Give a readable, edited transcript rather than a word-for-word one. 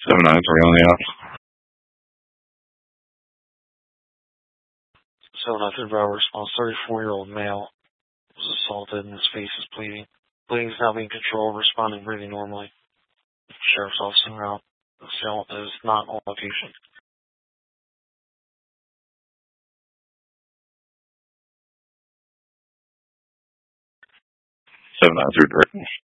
793 on the outs. 793 Bravo response. 34-year-old male was assaulted and his face is bleeding. Bleeding is now being controlled, responding breathing normally. Sheriff's office en route. The assailant is not on location. 793 direct.